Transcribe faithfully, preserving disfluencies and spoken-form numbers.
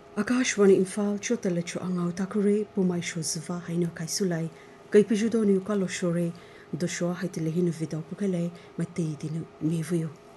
Akashwani Imphal chotalecho angau takure pumai shozva haino kaisulai kai pijudo ni ukalo shore do shoa haitile hinu video pukele matei dinu mevuyo.